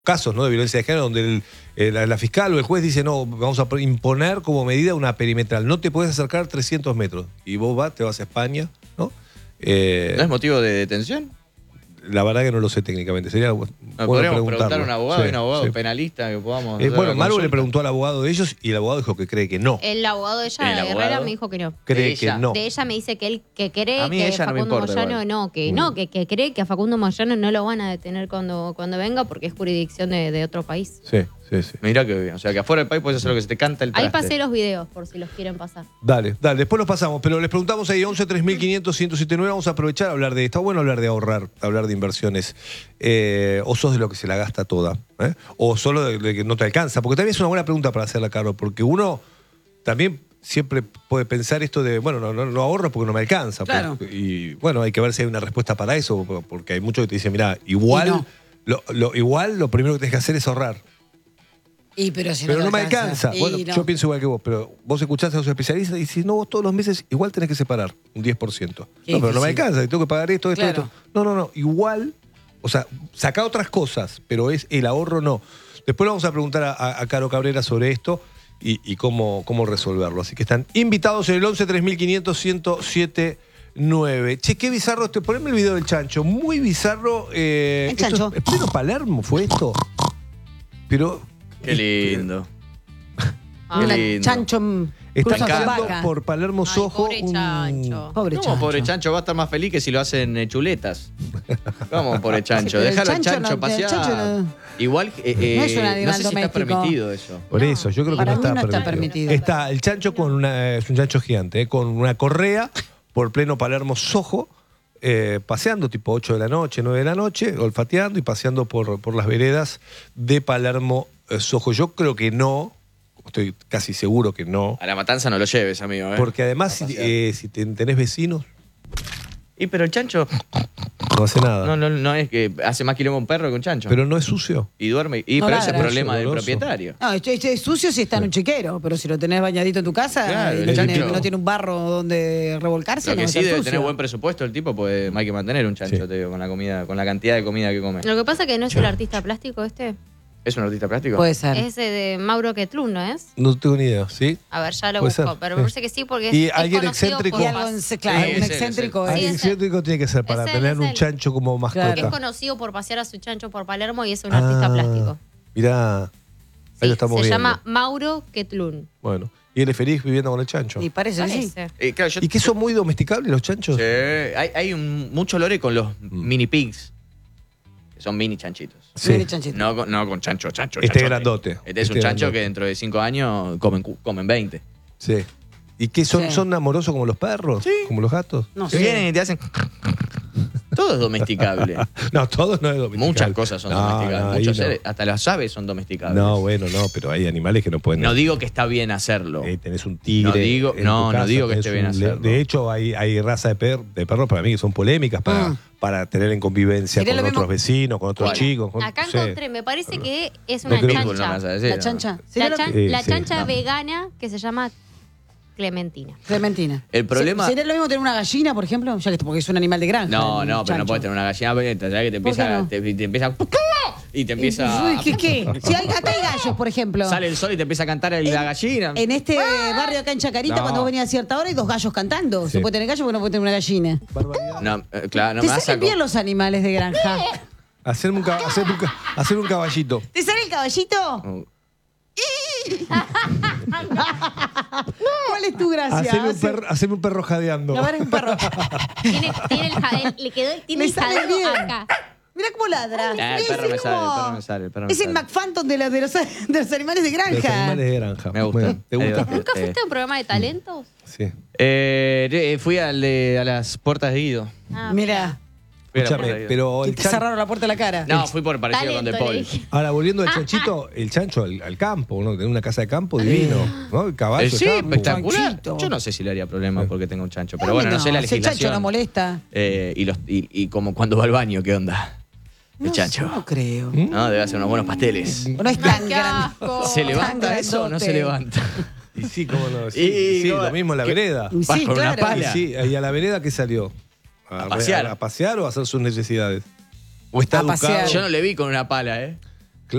casos, ¿no?, de violencia de género donde la fiscal o el juez dice, no, vamos a imponer como medida una perimetral, no te puedes acercar 300 metros. Y vos te vas a España, ¿no? ¿No es motivo de detención? La verdad que no lo sé técnicamente. Sería bueno podríamos preguntar a un abogado, sí, un abogado sí. penalista que podamos... Bueno, Maru le preguntó al abogado de ellos y el abogado dijo que cree que no. El abogado de ella, Herrera, me dijo que no. Cree que no. De ella me dice que él que cree A mí que ella no me Facundo importa, Moyano que cree que a Facundo Moyano no lo van a detener cuando venga porque es jurisdicción de otro país. Sí, sí, sí. Mirá que bien. O sea, que afuera del país puedes hacer lo que se te canta el traste. Ahí pasé los videos por si los quieren pasar. Dale, después los pasamos, pero les preguntamos ahí 11 3500 1079, vamos a aprovechar a hablar de, está bueno hablar de ahorrar, hablar de inversiones, o sos de lo que se la gasta toda, o solo de que no te alcanza, porque también es una buena pregunta para hacerla, Caro, porque uno también siempre puede pensar esto de, bueno, no ahorro porque no me alcanza, claro. Y bueno, hay que ver si hay una respuesta para eso, porque hay muchos que te dicen, mira, igual, igual lo primero que tienes que hacer es ahorrar. Pero no me alcanza. Bueno, yo pienso igual que vos, pero vos escuchaste a los especialistas y si no, vos todos los meses igual tenés que separar un 10%. No, pero no me alcanza, tengo que pagar esto. No, igual, o sea, saca otras cosas, pero es el ahorro no. Después le vamos a preguntar a Caro Cabrera sobre esto y cómo resolverlo. Así que están invitados en el 11 3500 1079. Che, qué bizarro poneme el video del chancho, muy bizarro. El chancho. ¿Es pleno Palermo fue esto? Pero... Qué lindo. Qué lindo. Chancho está cruzando pasando por Palermo Sojo. Pobre chancho. Pobre chancho. Pobre chancho va a estar más feliz que si lo hacen chuletas. Vamos, pobre chancho. Déjalo al chancho pasear. Igual no es un animal no sé si doméstico. está permitido eso. Por eso, yo creo que Para no mí está, no está permitido. permitido. Está el chancho es un chancho gigante, con una correa por pleno Palermo Sojo, paseando tipo 8 de la noche, 9 de la noche, olfateando y paseando por las veredas de Palermo Sojo. Yo creo que no, estoy casi seguro que no. A la matanza no lo lleves, amigo. Porque además si tenés vecinos... Pero el chancho... No hace nada. No es que hace más quilombo un perro que un chancho. Pero no es sucio. Y duerme. Pero ese es el problema del propietario. No, es sucio si está en un chiquero, pero si lo tenés bañadito en tu casa, Claro, no tiene un barro donde revolcarse. Lo que no sí está debe sucio. tener buen presupuesto el tipo, pues hay que mantener un chancho, te digo, con la comida, con la cantidad de comida que come. Lo que pasa es que no es el artista plástico este. ¿Es un artista plástico? Puede ser. Ese de Mauro Quetlún, ¿no es? No tengo ni idea, ¿sí? A ver, ya lo Puede busco, ser, pero sí. me parece que sí, porque Y es alguien conocido excéntrico. por Y algo, claro, Sí, un es él, excéntrico. Alguien es él. excéntrico tiene que ser para Es él, tener es un él. chancho como mascota. Es conocido por pasear a su chancho por Palermo y es un artista plástico. Mirá, ahí lo estamos se viendo. llama Mauro Quetlún. Bueno, y él es feliz viviendo con el chancho. Y parece que sí. Claro, ¿Y qué son muy domesticables los chanchos? Sí, hay mucho lore con los mini pigs. Que son mini chanchitos. Sí. Mire, chanchito. No con chancho. Este chanchote. grandote. Este es un Este chancho grandote. que dentro de 5 años comen 20. Sí. ¿Y qué son? Sí. ¿Son amorosos como los perros? Sí. ¿Como los gatos? No Se sé. vienen y te hacen... Todo es domesticable. No, todos no es domesticable. Muchas cosas son domesticables. ahí Muchos no. seres, hasta las aves son domesticables. No, bueno, no, pero hay animales que no pueden... No digo que está bien hacerlo. Tenés un tigre. No digo- en no, tu no casa, digo que tenés esté bien un hacerlo. De hecho, hay raza de perros para mí que son polémicas para tener en convivencia Sería con lo otros mismo- vecinos, con otros ¿Cuál? chicos. Acá no sé. encontré, me parece que es No una creo- Pitbull, no me vas a chancha. decir, La ¿no? chancha. La Sí, chancha no. vegana que se llama Clementina. Clementina. El problema- ¿Sería lo mismo tener una gallina, por ejemplo? Ya que porque es un animal de granja. No, el pero no chancho. puedes tener una gallina abierta, ¿sabes? Que te ¿Por qué empieza, no? te empieza y te empieza. Uy, ¿Qué? Si hay, acá hay gallos, por ejemplo. Sale el sol y te empieza a cantar la gallina. En este barrio acá en Chacarita, No. cuando vos venís a cierta hora, hay 2 gallos cantando. Sí. Se puede tener gallo porque no puede tener una gallina. Barbaridad. No, claro, no Te me vas a salen bien los animales de granja. Hacerme un caballito. ¿Te sale el caballito? ¿Cuál es tu gracia? Hacerme un perro jadeando. A ver, es un perro. Tiene le quedó Le el sale jadeo bien. acá. Mira cómo ladra. El perro me sale, el perro me sale. El perro me Es el sale. McPhantom de los animales de granja. Los animales de granja. Me gusta. Bueno, ¿te gusta? ¿Nunca fuiste a un programa de talentos? Sí. Fui a las puertas de Guido. Ah, Fui a Mira, las puertas Escúchame, de Guido. pero y el te chancho... cerraron la puerta de la cara. No, fui por parecido con talento, De le Paul. dije. Ahora, volviendo al chanchito, el chancho al campo, ¿no? Tener una casa de campo divino, ¿no? El caballo. Sí, campo. espectacular. Chanchito. Yo no sé si le haría problema porque tengo un chancho, pero A mí bueno, no sé la si el chancho legislación. no molesta. Y como cuando va al baño, ¿qué onda? El No, chancho. No creo. No, debe hacer unos buenos pasteles. No es tan Qué grande. asco. ¿Se levanta eso o no se levanta? Y sí, cómo no. Sí, Y sí, cómo- lo mismo en la vereda. Y Vas sí, con una claro. pala. Y sí, ¿y a la vereda qué salió? A pasear. ¿A pasear o a hacer sus necesidades? ¿O está A educado? pasear. Yo no le vi con una pala, ¿eh?